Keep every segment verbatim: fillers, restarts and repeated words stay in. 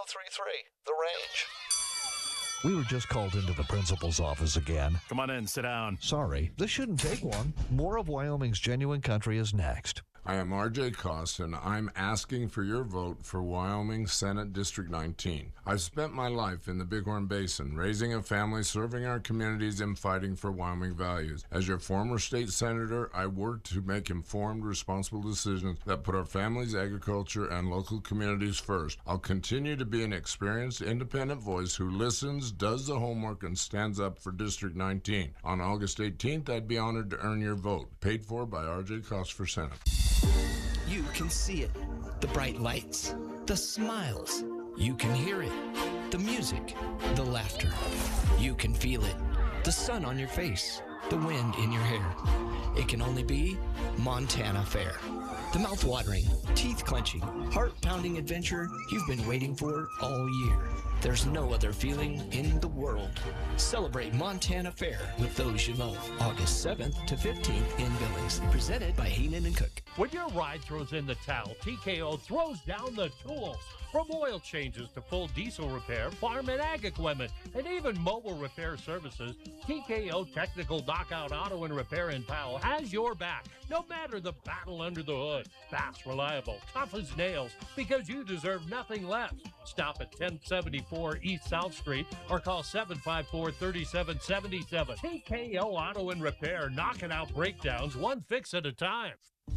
oh three three, The Range. We were just called into the principal's office again. Come on in, sit down. Sorry, this shouldn't take long. More of Wyoming's Genuine Country is next. I am R J Kost, and I'm asking for your vote for Wyoming Senate District nineteen. I've spent my life in the Bighorn Basin, raising a family, serving our communities, and fighting for Wyoming values. As your former state senator, I work to make informed, responsible decisions that put our families, agriculture, and local communities first. I'll continue to be an experienced, independent voice who listens, does the homework, and stands up for District nineteen. On August eighteenth, I'd be honored to earn your vote. Paid for by R J Kost for Senate. You can see it, the bright lights, the smiles. You can hear it, the music, the laughter. You can feel it, the sun on your face, the wind in your hair. It can only be Montana Fair. The mouth-watering, teeth-clenching, heart-pounding adventure you've been waiting for all year. There's no other feeling in the world. Celebrate Montana Fair with those you love. August seventh to fifteenth in Billings. Presented by Heenan and Cook. When your ride throws in the towel, T K O throws down the tools. From oil changes to full diesel repair, farm and ag equipment, and even mobile repair services, T K O Technical Knockout Auto and Repair in Powell has your back, no matter the battle under the hood. Fast, reliable, tough as nails, because you deserve nothing less. Stop at ten seventy-four East South Street or call seven five four, three seven seven seven. T K O Auto and Repair, knocking out breakdowns one fix at a time.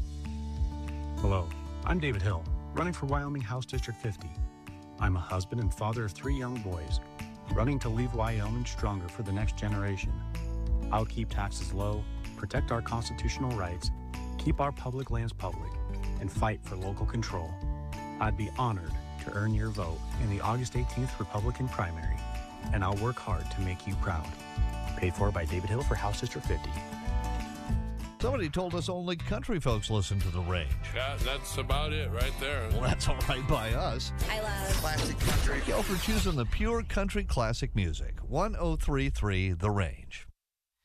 Hello, I'm David Hill, running for Wyoming House District fifty. I'm a husband and father of three young boys, running to leave Wyoming stronger for the next generation. I'll keep taxes low, protect our constitutional rights, keep our public lands public, and fight for local control. I'd be honored to earn your vote in the August eighteenth Republican primary, and I'll work hard to make you proud. Paid for by David Hill for House District fifty. Somebody told us only country folks listen to The Range. Yeah, that's about it right there. Well, that's all right by us. I love classic country. Thank y'all for choosing the pure country classic music. one oh three three The Range.